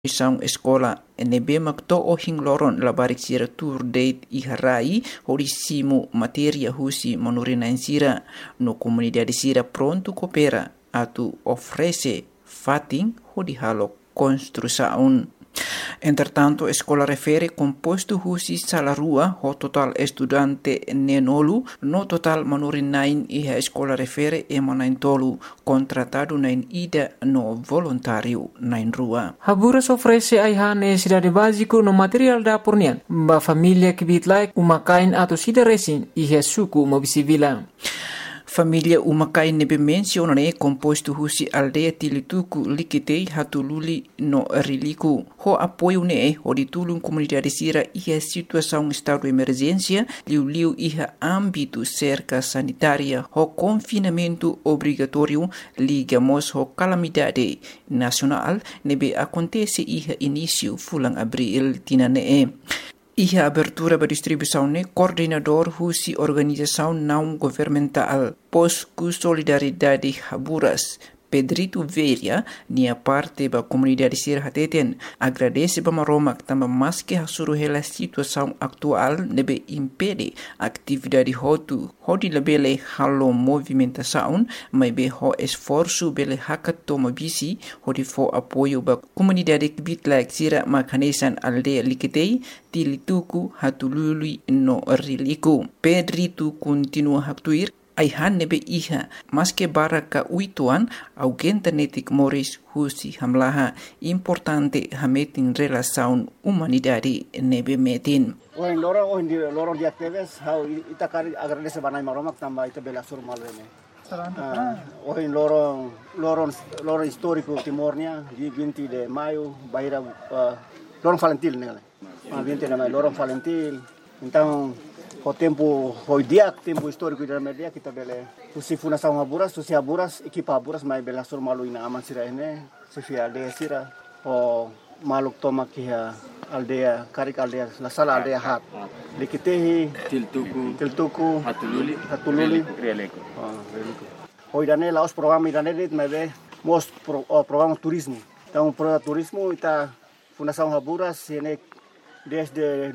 Isang escola nebe makto o hingloron labarik sira tour date iharai horisimu materia husi manurinain sira no comunidade sira pronto coopera atu oferece fating hodihalo construção. Entretanto, a escola refere composto husi salarua ho total estudante nenolu no total manurinain e a escola refere emanain tolu contratado nain ida no voluntário nain rua. Haburas oferece aihane cidade básico no material da pornian ba família que bitlai umakain atau sida resin ihe suku mobisivila. Família Umakai nebe menciona ne composto husi aldeia Tilituku likitei hatululi no riliku. Ho apoio ne ho ditulung comunidade sira iha situação estado de emergência liu iha âmbito cerca sanitária ho confinamento obrigatório ligamos ho calamidade nacional nebe acontece iha início fulang abril tinane. Iha abertura ba distribuição ne coordenador husi organização não governamental Posku Solidariedade Haburas Pedrito Veria nia parte ba comunidade sir hateten agradece ba maromak tamba maske hasuru hela situação atual nebe impede atividade hotu hodi lebele halo movimentação mai be ho esforço bele hakat toma bisi hodi fo apoio ba comunidade bitlak sira makanesan aldeia likitei Tilituku hatulului no riliku. Pedrito continua haktuir aihan nebe iha maske baraka uituan augenta netik moris husi hamlaha importante hametin relação humanidade nebe metin. Oin lorong di aktives how itakari agradece banai maromak tamba ita bela sur malwene. Oin lorong histórico Timornia di 20 de maio baira lorong Valentil nele. 20 de maio lorong Valentil. Então o tempo tempo histórico da media kita bele usi fundação Haburas, usi Haburas, equipa Haburas mai bela sur malu ina aman sira ene, sifia aldeia sira o maluk toma kia aldeia karik aldeia la sala aldeia hat. Likitehi Tiltuku Hatululi Rialeko. Hoi dane laos programa idane dit mai be mos programa turismo. Então pro turismo ita fundação Haburas ene desde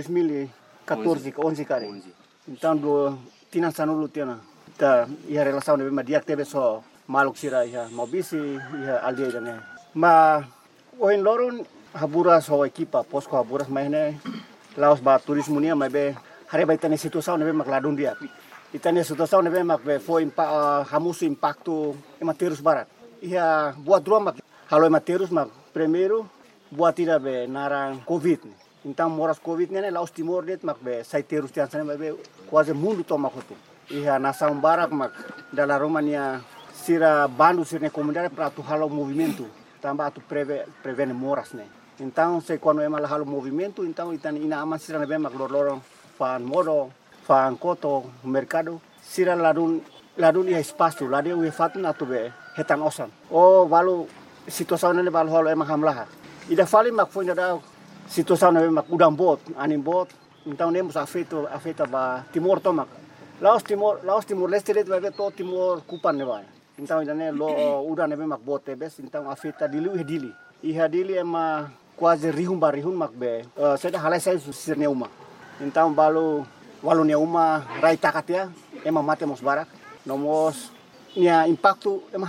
2014 ke 11 kali. Então tinan sanulu tiana. Ta ia relação de dia teve só maluk sira ia mobisi ia aldeia dane. Ma oin loron Haburas ho equipa posko Haburas mahne laos ba turismo nia mai be hare ba itane situação nebe mak ladun dia. Itane situação nebe mak be fo hamusu impacto ematerus barat. Ia buat dua mak halo ematerus mak primeiro buat tira be narang covid. Então moras covid ne laos timor det mak be saiterus tian sana be quase mundo toma kotu. Ia nação barak mak dala Romania sira bandu sira comunidade para tu halo movimento. Tambah tu prevene moras ne. Então se quando é mal halo movimento então itani ina aman sira be mak lorong fan modo fan koto mercado sira ladun ia espaço ladun ia fatna tu be hetan osan. Oh balu situação ne balu halo emang hamlah. Ida fali mak foi da situação ne mak udang bot anim bot então nemos afeta ba Timor tomak. Laos Timor Leste det be to Timor kupan ne ba. Então idane lo udah ne mak bot tebes então afeta dili. Iha dili ema quase rihum mak be. Seda halai sai sirne uma. Então balu walunia uma rai takatia ema mate mos barak nomos nia impacto ema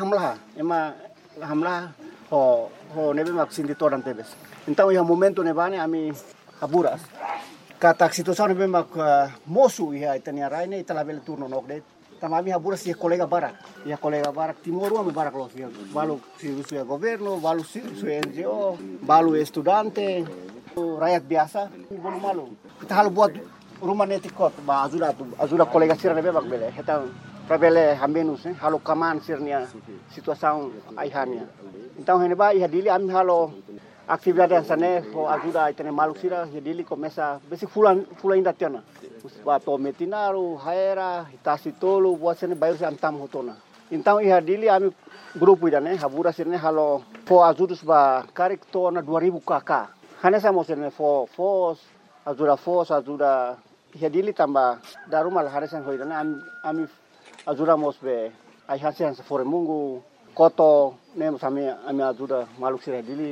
hamlah ho nebe mak sindi toran tebes. Então ia momento nebane ami Haburas. Kata situação nebe mak mosu ia itania rai ne italabel turno nokdet. Tamami Haburas ia kolega barak Timor ami barak los balu si governo, balu si NGO, balu estudante, rakyat biasa, bolu malu. Kita halu buat rumah netikot ba ajuda kolega sira nebe mak bele. Kita prabele hamenus halu kaman sirnia situação aihania. Então heneba ia dili ami halo atividade sana ho ajuda itene maluk sira ia dili começa besi fulan inda tiana. Ba to metinaru haera itasi tolu buat sene bayar antam hotona. Então ia dili ami grupo idane Haburas sirne halo fo ajudus ba karik tona 2000 kk. Hanya sama sirne fos ajuda ia dili tambah darumal harisan hoidane ami ajuda mosbe ai hasian se fore mungu koto nem sami ami ajuda maluk sira dili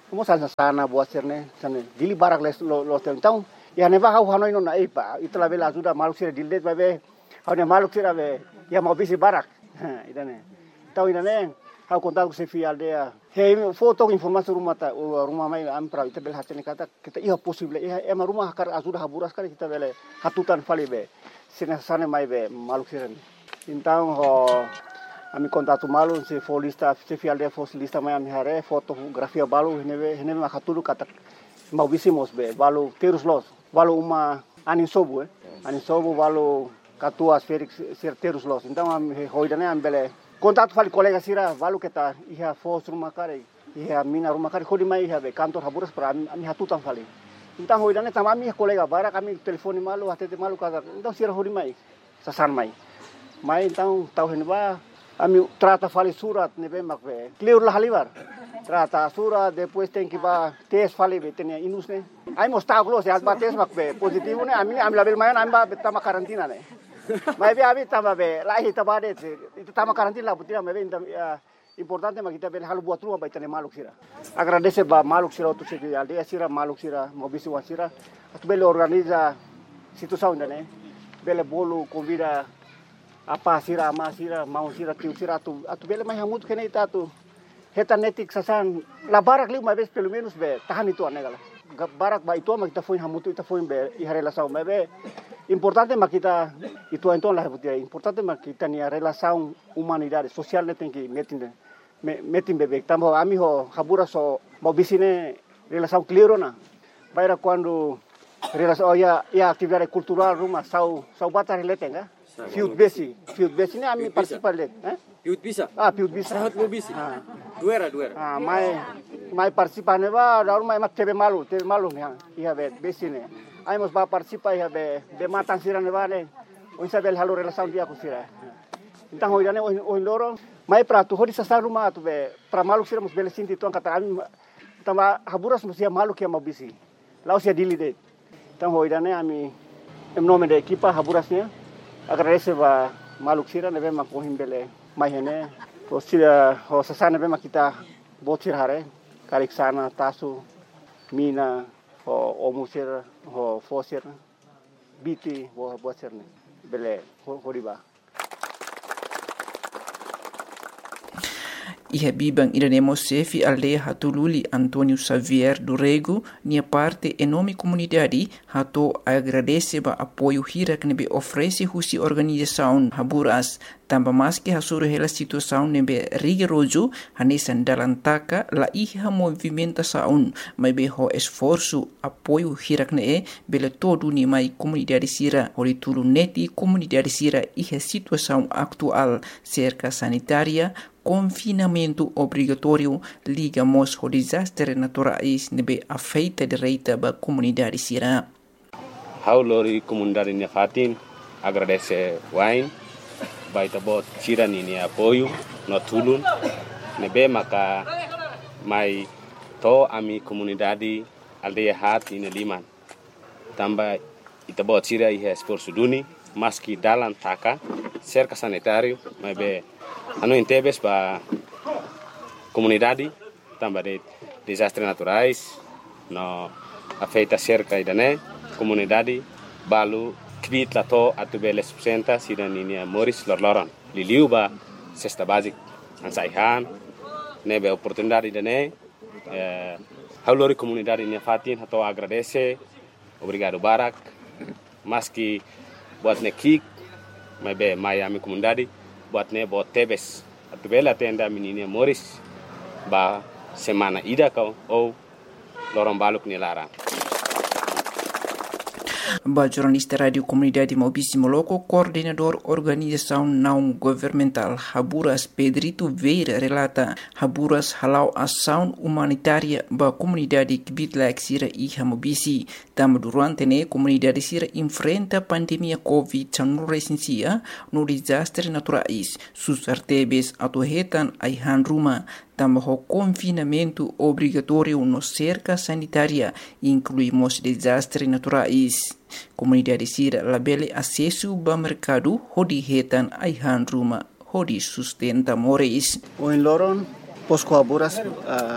Como sana buat serne sana dili barak les lo tentang ya neva hau hanoi no na ipa itla bela ajuda maluk sira dildet babe hau ne maluk sira be ya mau bisi barak idane tau idane hau kontak se fialdea he foto informasi rumah mai ampra ita bela hatene kata kita iha possible iha ema rumah kar ajuda haburas kar kita bele hatutan fali be sina sana mai be maluk sira então ami kontatu malu se folista se fialdea fosilista mai ami hare fotografia balu hene makatulu kata mau bisi mos be balu terus los balu uma anin sobu balu katua sferik ser terus los então ami hoidane ambele kontatu fali kolega sira balu kita iha fos rumah kare iha mina rumah kare khodi mai iha be kantor haburas pra ami hatutan fali então hoidane tamami kolega bara kami telefoni malu hatete malu kata então sira hodi mai sasan mai então tau henba ami trata fali surat nebe makbe clear lah halibar trata surat depois tem que ba tes fali betenia inus ne ai mostau close as ba tes makbe positivo ne ami label mayan amba betama karantina ne mai be abi tama be lahi tabade itu tama karantina la putina mebe importante makita be halu buat rumah baitane maluk sira agradece ba maluk sira tu se aldea sira maluk sira mobisi wasira atu bele organiza situação ne bele bolo convida apa sira ama sira mau sira tiu sira atu bele mai hamut kene itatu heta netik sasan la barak liu mai bes pelo menos be tahan itu anegala barak ba itu ma kita foi hamutu ita foi be i relação mai be importante ma kita itu então la reputia importante ma kita ni relação humanidade social ne tem que metin bebe tambo ami ho habura so mau bisine relação clear na baira quando relação ya atividade cultural rumah sau batar letenga Field besi ni ami participar lek, Field bisa? Field bisa. Sahat mo bisi. Duera. Mai participar ne ba, daur mai mak tebe malu ne, iha bet besi ne. Ai mos ba participar iha be matan sira ne ba ne. Onsa bel halu relação dia ku sira. Então hoidane o loro, mai pra tu hodi sa rumah tu be pra malu sira mos bel sinti tuan kata ami tama haburas mos ia malu kia mau bisi. Lau sia dilide. Então hoidane ami em nome da equipa haburasnya agradece ba maluk sira nebe makohim bele mahene to sira ho sasana be makita botir hare karik sana tasu mina ho omusir ho fosir biti ho botir ne bele horiba Iha bibang idanemo sefi aldea hatululi Antônio Xavier do Rego, nia parte enorme comunidade hato agradece ba apoio hira que nebe oferece husi organização haburas tamba mais que hasuru hela situação nebe rigoroso hanesan dalantaka la iha movimentação mai be ho esforço apoio hira que ne bele todo ni mai comunidade sira horitulu neti comunidade sira iha situação atual cerca sanitária confinamento obrigatório ligamos ao desastre naturais nebe afeita direita ba comunidade sira. Haulori comunidade Nefatin agradece wine baita bot sira ni apoio no tulun nebe maka mai to ami comunidade aldeia hat in liman tamba ita bot sira ihe esforço duni maski dalan taka cerca sanitário mai be ano intebes ba comunidade tamba de desastres naturais no afeita cerca idane comunidade balu kvit lato atubele subsenta sidaninia Moris Lorloron liliu ba cesta basic ansaihan nebe oportunidade idane haulori comunidade Nefatin hato agradece obrigado barak maski buat nekik mai ami comunidade buat ne bot tebes atubela tenda menina Moris ba semana ida kau ou lorong baluk ni larang ba jornalista radio comunidade Mobisi Moloco, coordenador organização não governamental Haburas Pedrito Veira relata Haburas halau ação humanitária ba comunidade Kibitlaik sira iha Mobisi tam durante ne comunidade sira enfrenta pandemia COVID-19 no desastre naturais sus artebes atuhetan aihan ruma tam ho confinamento obrigatório no cerca sanitária incluímos desastres naturais. Comunidade sira labele acesso ao mercado hodi hetan aihan ruma hodi sustenta moris. O em Loron Posco Haburas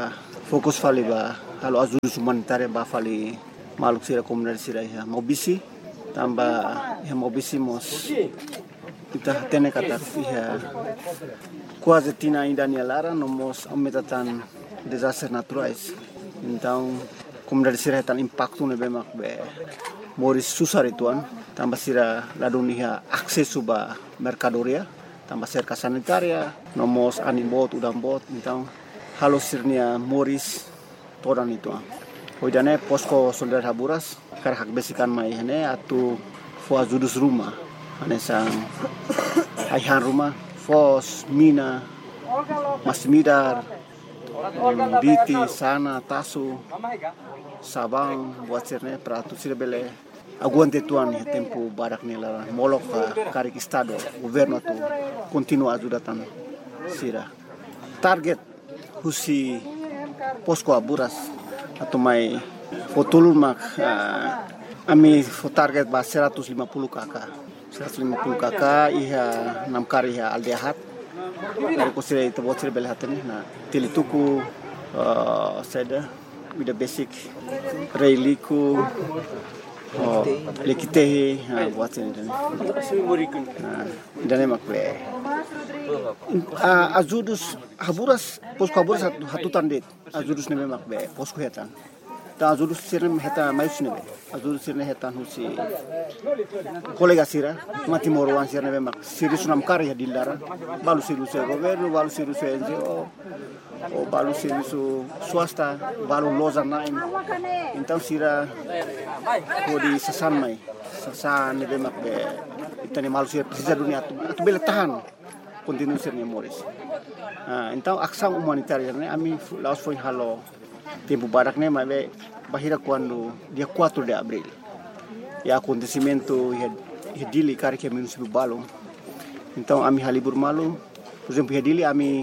fokus fali ba halo ajudu humanitaria ba fali maluk sira komunidade sira ya mobisi tambah ya mobisi mos kita tene kata ya quase tina indania lara nomos ametatan desastres naturais. Então komunidade sira tan impacto ne bemak be moris susar ituan tambah sira ladunia akses suba mercadoria tambah serka sanitaria nomos animbot udambot. Então halo sirnia moris todan itu. Hoidane posko solidar Haburas karak besikan mai hene atu fo azudus rumah ane sang aihan rumah fos mina masmidar biti sana tasu sabang buat sirne pratu sirbele aguante tuan ya tempo barak nela molok karik estado governo tu continua ajudatan sira target husi posko Haburas atau mai fotulun mak ami target ba 150 kakak iha 6 kari iha aldehat dari kusira itu bocor belhatani na tilituku seda with the basic reiliku lekitehi buat sini dan makle azudus Haburas posko Haburas hatutan det azudus neme makbe posko hetan ta azudus sirne heta mayus nebe azudus sirne hetan husi kolega sira mati morwan sirne be mak siri sunam kar ya dilara balu siru se governo balu siru se NGO o balu siru swasta balu loza naim. Então sira kodi sasan mai sasan nebe makbe itani malu sira precisa dunia tu bele tahan continue sirne moris. Então ação humanitária né ami laos foi halo tempo barak né mas bahira quando dia 4 de abril e acontecimento dili kari que município Balong. Então ami halibur malu por exemplo dili ami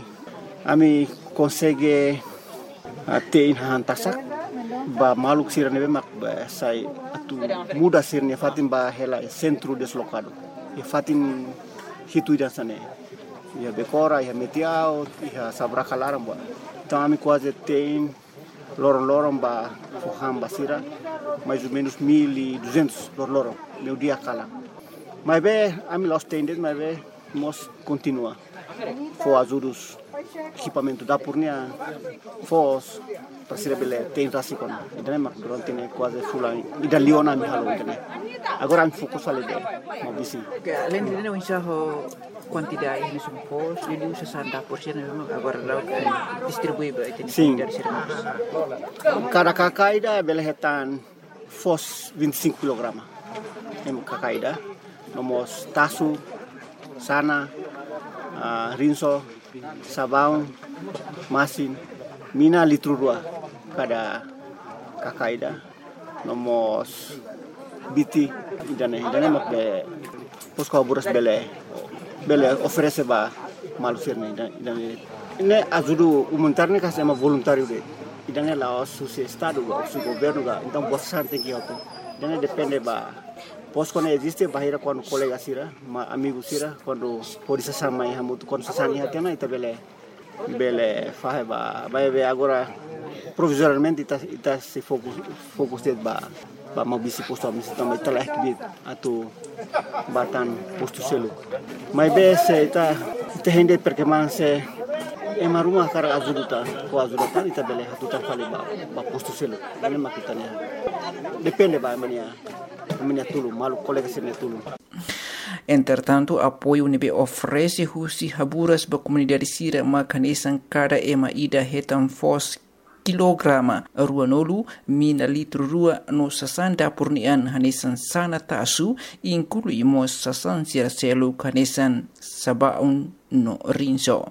consegue ter hantasak ba maluk sira nebe mak ba sai atu muda sirne fatim ba hela centro deslocado e fatim hitu dan sane ya bekora ya metiao ya sabraka laram buat. Então ami quase tem lorong ba foham basira mais ou menos 1.200 lorong meu dia kala. Mas be ami lost tendet mas be mos continua. Fo azudus equipamento da purnia fos pasirebele tem rasikon. Idane mak durante ne quase fulani ida liona mi halo idane. Agora ami fokus ale de mobisi. Além de não enxerro quantidade de supos, ele usa 60% agora lá distribui para sim. Cada kakaida belehetan fos 25 kg. Em kakaida nomos tasu sana rinso sabão masin mina litro 2 cada kakaida nomos biti idane mak be posko Haburas bele oferece ba malu sirne idane ne ajudu humanitário ka sama voluntário de idane la su estado o su governo ga então bastante que auto idane depende ba posko ne existe bahira quando colega sira amigo sira quando pode sama ya hamu quando sasani hatena ita bele fahe ba agora provisoriamente ita se focus de ba mabisi posto amisi também telah kibit atau batan posto selu. Mas bese ita hende perkembangan se ema rumah kara azuduta ita bele hatutan fali ba posto selu. Ini makitanya depende ba mania tulung malu colega sirne tulung. Entretanto, apoio nebe oferece husi Haburas ba comunidade sira makanesan kada ema ida hetan fos kilograma ruanolu mina litro rua no sasan dapurnian hanesan sana tasu inclui mo sasan sira selu hanesan sabaun no rinso.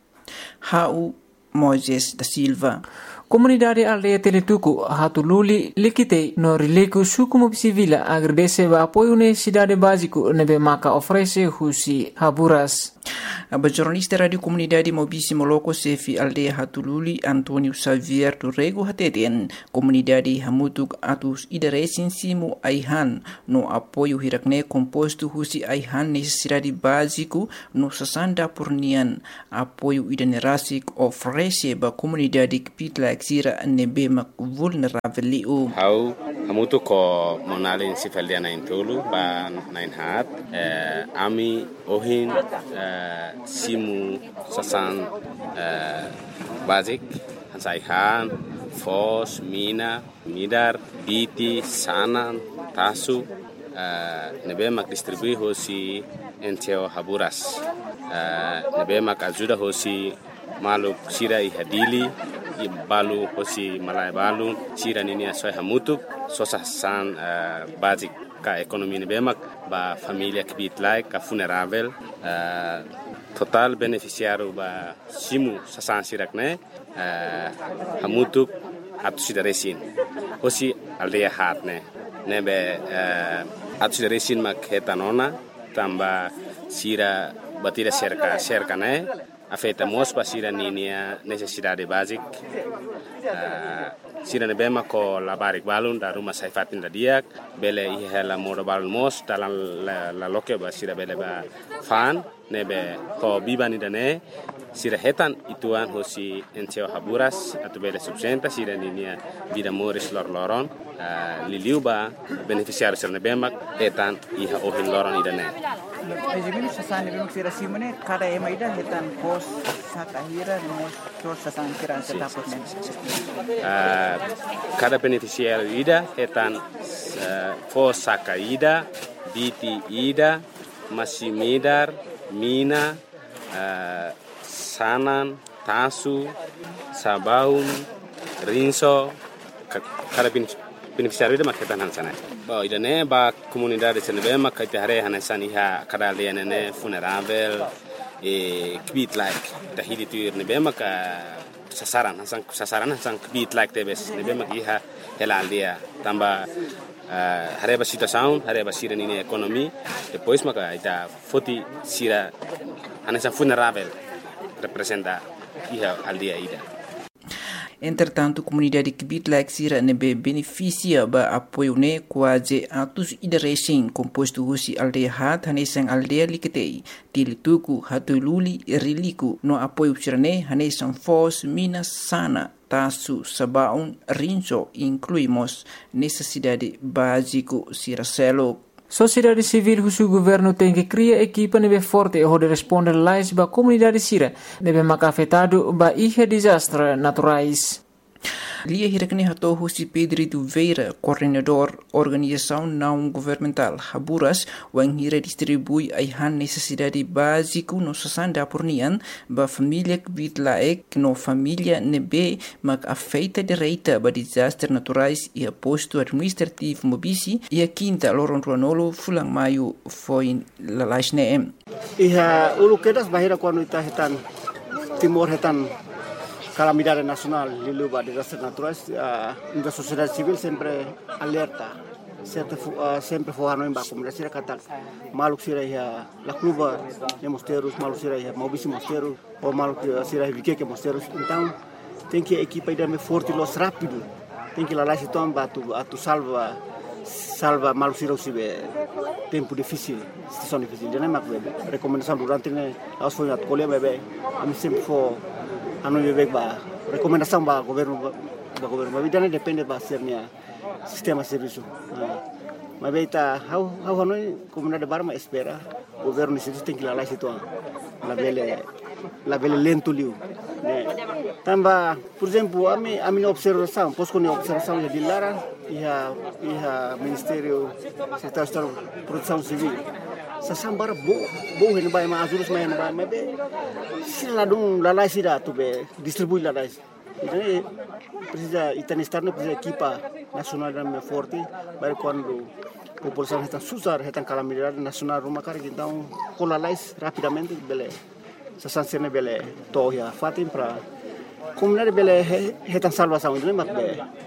Hau Moises da Silva. Comunidade aldeia Teletuku hatululi likite no rileku suku mobisivila agradece ba apoio ne cidade básico nebe maka oferece husi Haburas. A jornalista Radio Comunidade Mobisi Moloko Sefi Aldeia Hatululi Antônio Xavier do Rego Hateten Comunidade Hamutuk Atus Idaresin Simu Aihan no apoio hirakne composto husi Aihan necessidade básico no sasanda purnian apoio idanerasik oferece ba comunidade kpitla exira nebe mak vulnerável liu. Hau hamutuk ko monalin sifaliana intulu ba nain hat ami ohin simu sasan basic hansaihan fos mina midar biti sanan tasu nebe mak distribui hosi enteo haburas nebe mak ajuda hosi maluk sira ihadili balu hosi malai balu sira nini asoi hamutuk sosasan basic ka ekonomi nebe mak ba familia kibit like ka funerável total beneficiário ba simu sasan sirakne hamutuk atusi daresin hosi aldeia hatne nebe atusi daresin mak hetanona tamba sira batira cerca ne afeta mos pa sira ninia necessidade basic sira nebe mak ko labarik balun da rumah saifatin da diak bele ihela modo balun mos dalam la loke ba sira bele ba fan nebe ko bibani dane sira hetan ituan hosi enteo haburas atu bele subsenta sira ninia vida moris loron liliuba beneficiário sira nebe mak hetan iha ohin loron idane Ejimin sasan nebe mak sira simone kada emaida hetan pos sakahira mos tor sasan kiran setapot ne cada beneficiário ida hetan pos sakaida biti ida masimidar mina sanan tasu sabaun rinso kada beneficiário ida maketan hansana ba idane ba comunidade senebe makate hare hanesan iha kada lianene funerável kbit like tahili tuir nebe maka sasaran hasan kbit like tebes nebe mak iha hela aldia tamba hareba situação hareba sira nini ekonomi depois maka ita foti sira anessa funerável representa iha aldia ida. Entretanto, a comunidade Kibitla Exira nebe beneficia ba apoio ne quase atus idaresin composto husi aldeia hat hanesang aldeia liketei tilituku hatululi riliku no apoio sirane hanesang fos mina sana tasu sabaun rinso incluímos necessidade básico siracelo. Sociedade civil husu governo tem que criar equipa nebe forte e de responder lais ba comunidade sira nebe mak afetado ba ihe desastre naturais. Lia hirakne hato husi Pedro do Veira, coordenador organização não governamental Haburas, wang hira distribui aihan necessidade básico no sasanda pornian ba família kbitlaek no família nebe mak afeita direita ba desastre naturais e a posto administrativo mobisi e a quinta loron ruanolo fulang maio foi la laisne Iha ulu kedas bahira quando ita hetan timor hetan calamidade nacional liluba desastres naturais a sociedade civil sempre alerta sempre forrano em baco mas sira kata maluk sira ia la cluba de mosteiros maluk sira ia mobisi mosteiros ou maluk sira ia que mosteiros então tem que equipa ida me forte los rápido tem que lá se tomba tu salva maluk sira usibe tempo difícil situação difícil já mak bebe recomendação durante ne aos foi at colher bebe am sempre for anu bebek ba recomendação ba governo mas vida depende ba sernya sistema serviço mas beita how noi comunidade barma espera governo isso tem que lá situ la belle lento liu tamba por exemplo a minha observação posso com observação de Lara e a ministério secretário de produção civil sasambara bo hen bay ma azurus ma hen bay ma be sila dum lalai sida tu be distribui lalai então precisa itanistar no precisa equipa nacional da forte para quando a população está susar está calamidade nacional rumah kar então com lalai rapidamente bele sasansene bele tohia fatim para comunidade bele está salvação não mas be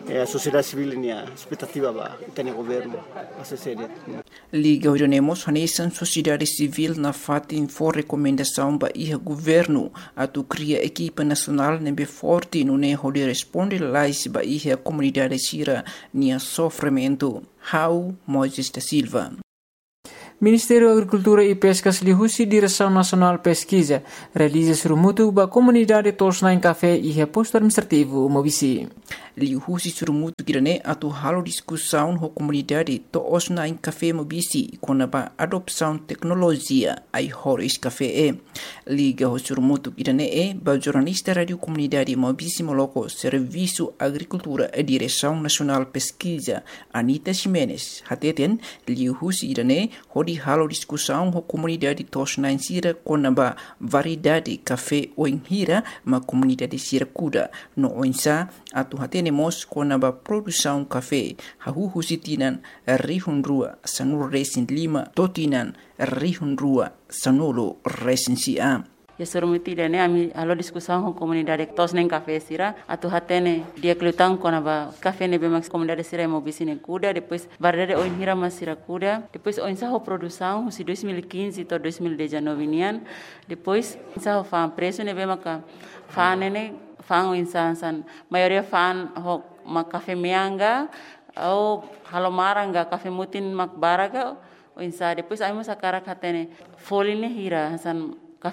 sociedade civil ini expectativa ba itani governo assessere. Liga Orionemos Hanesan Sociedade Civil na fatin for recomendação ba iha governo atu cria equipa nacional nebe forte no ne hode responde lais ba iha comunidade sira nia sofrimento. How Moisés da Silva. Ministério da Agricultura e Pescas lihusi Direção Nacional Pesquisa realiza surmutu ba comunidade tosna em café e posto administrativo Mobisi. Lihusi surmutu kirane atu halo discussão ho comunidade tosna em café Mobisi kona ba adopção tecnologia ai horis café liga ho surmutu kirane ba jornalista radio comunidade Mobisi Moloco Serviço Agricultura e Direção Nacional Pesquisa Anita Ximenes hateten lihusi kirane di halo discussão ho comunidade tosna em sira kona ba variedade café o hira ma comunidade sira kuda no oinsa atu hatenemos kona ba produção café hahu sitinan rihun rua sanur resin lima totinan rihun rua sanolo resin sia. Ya surmuti dene ami alo discussão com comunidade tos nem café sira atu hatene dia klutang kona ba café ne bemax comunidade sira Mobisi ne kuda depois variedade oin hira masira kuda depois oin sa ho produção si 2015 to 2019 nian depois sa ho fan preço ne bemaka fan ne fan oin san maioria fan ho ma café meanga au halo maranga café mutin mak baraga oin sa depois ai musa karak hatene foline hira san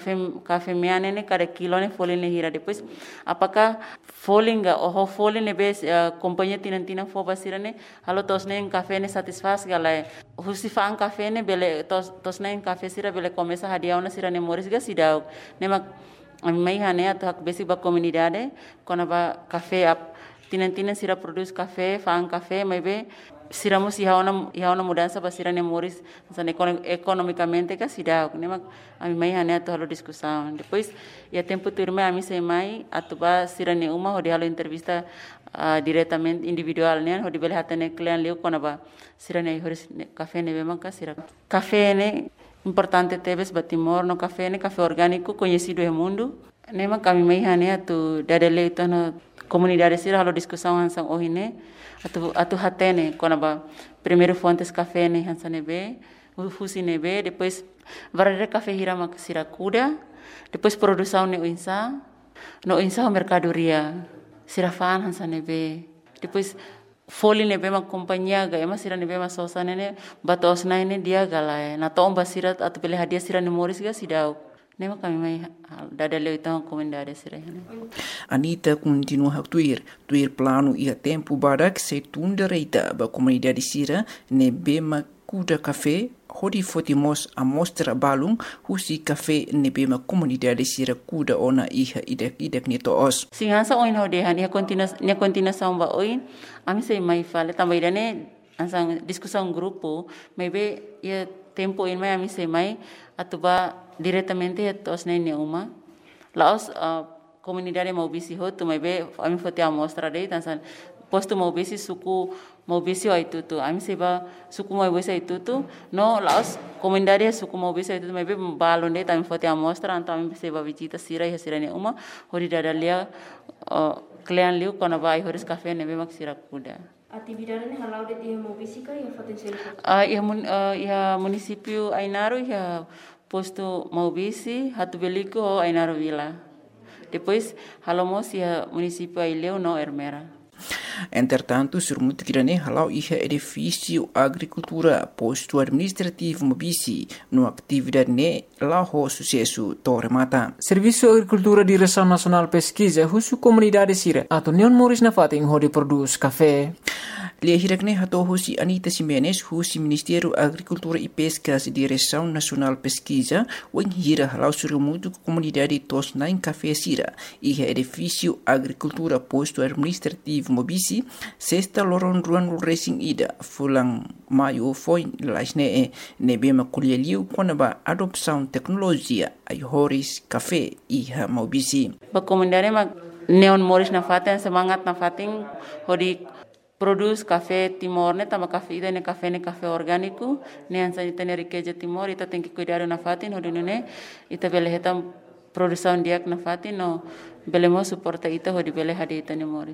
café meane ne cada kilo ne folin ne hira depois apakah folinga oh folin ne bes companhia tinantina fo basira ne halo tos ne café ne satisfaz galai husi fan café ne bele tos ne café sira bele começa hadiah na sira ne moris ga sidau ne mak mai hane atu hak besi ba comunidade kona ba café ap tinantina sira produz café fan café mai be siramos ihaona mudança para sira ne moris san economicamente ka sida ne mak ami mai hane atu halo discussão depois ia tempo turme ami sei mai atu ba sira ne uma hodi halo entrevista diretamente individual ne hodi bele hatane client leu kona ba sira ne horis café ne be mak sira café ne importante teves batimor no café orgânico conhecido no mundo ne mak ami mai hane atu dadele itu no comunidade sira halo discussão hansang ohine atu hatene kona ba primeiro fontes café ne hansane be fusi ne be depois variedade café hira mak sira kuda depois produção ne no insa mercadoria sira fan hansane be depois foli ne be mak companhia ga ema sira ne be ma sosa ne batos na ne dia galai na tomba sira atu pele hadiah sira ne moris ga sidau nema kami mai dada leu então comunidade sira. Anita continua a tuir plano e a tempo barak se tunda reita ba comunidade sira ne bema kuda café hodi fotimos a mostra balung husi café ne bema comunidade sira kuda ona iha idek ne toos. Singansa oin hode han ia continuação ba oin ami sei mai fale também dane ansang discussão grupo maybe ia tempo in mai ami sei mai atuba diretamente tos ne uma laos comunidade Mobisi ho tu mai be ami fote a mostra dei tansan posto Mobisi suku Mobisi ai tutu ami seba suku Mobisi ai tutu no laos comunidade suku Mobisi ai tutu mai be balon dei ami fote a mostra anto ami seba visita sira ne uma hori dadalia client liu kona vai horis café ne be mak sira kuda. Atividade ne halau de dia Mobisi ka ia potensial ia município Ainaro ia posto Mobisi hatu beliko Ainaro Vila. Depois halomos ia município Aileu no Ermera. Entretanto, surmutu kirane halau iha edifício agricultura posto administrativo Mobisi no atividade ne lao sucesso toremata. Serviço Agricultura Direção Nacional Pesquisa husu comunidade sira atau neon moris na fating hodi produz café. Lia hirakne hato husi Anita Ximenes husi Ministério Agricultura e Pescas Direção Nacional Pesquisa wen hira halau surmutu comunidade tos nain café sira iha edifício agricultura posto administrativo Mobisi sexta loron ruan racing ida fulang maio foi laisne ne bema kulialiu konaba adopção tecnologia ai horis café iha Mobisi. Ba comunidade ma neon moris na faten semangat na fating hodi produz café Timor ne tama café ida ne café orgânico ne ansa ita ne riqueza Timor ita tem que cuidar na fatin hodi ne ita bele hetam produção diak na fatin no belemo suporta ita hodi bele hadi ita ne moris.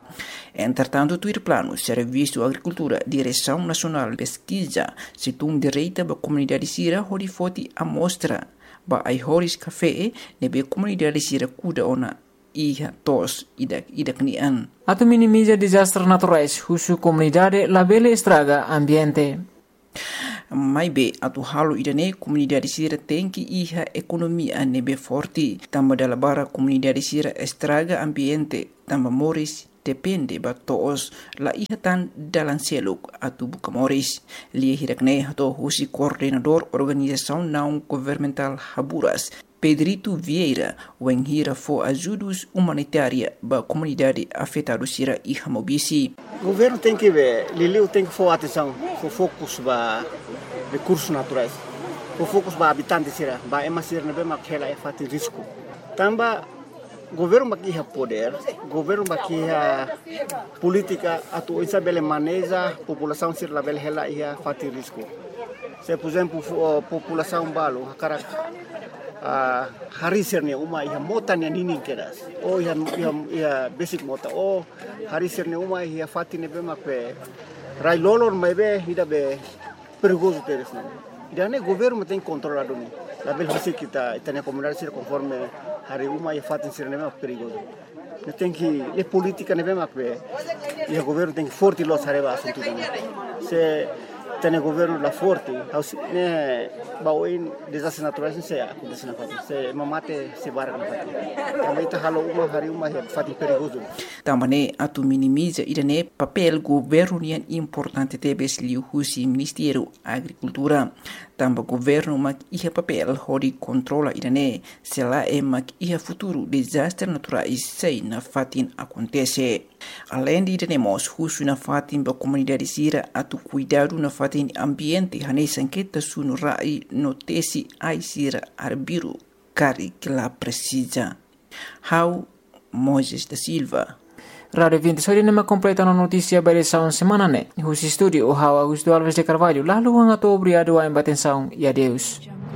Entretanto, tuir plano, Serviço Agricultura, Direção Nacional de Pesquisa, situng direita ba comunidade sira hori foti amostra ba ai horis café nebe comunidade sira kuda ona iha tos idak nian. Atu minimiza desastres naturais, husu comunidade labele estraga ambiente. Mai be atu halo idane comunidade sira tem que iha economia nebe forte, tamba dalabara comunidade sira estraga ambiente, tamba moris depende ba toos la ihatan dalan seluk atu bukamoris. Lia hirakne hato husi coordenador organização não governamental Haburas, Pedrito Vieira, wenghira fo ajudos humanitária ba comunidade afetada sira iha mobisi. O governo tem que ver, Liliu tem que for atenção, for focus ba recursos naturais, for focus ba habitantes sira, ba emasir nebe makhela e fati risco. Tamba governo bakia poder, governo bakia política atu isabele maneja população sir label hela ia fati risco. Se por exemplo população balo karak hari sirne uma ia mota ne nini keras. O ia basic mota o hari sirne uma ia fati ne bema pe rai lolor mebe ida be perigoso teres ne. Dane governo tem controlado ni. Label hasi kita itania comunidade sir conforme hari uma ia fatin sir nema perigoso. Tem que a política neve makbe. E o governo tem que forte los hareba assunto. Se tem o governo la forte, ne baoin desastres naturais se acontece na fatin. Se mamate se barra na fatin. Também tá halo uma hari uma ia fatin perigoso. Também atu minimiza idane papel governo nian importante tebes liu husi Ministério Agricultura. Tamba governo mak iha papel hori controla idane se lá é mak iha futuro desastre naturais sei na fatin acontece. Além de idane husu na fatin ba comunidade sira atu cuidado na fatin ambiente hane sanqueta sunu rai notesi ai sira arbiru cari que la precisa. How Moses da Silva. Radio 26 nema completa na notícia ba edição semana ne. Husi studio o Augusto Alves de Carvalho, lalu ang ato obrigado a embatenção e adeus.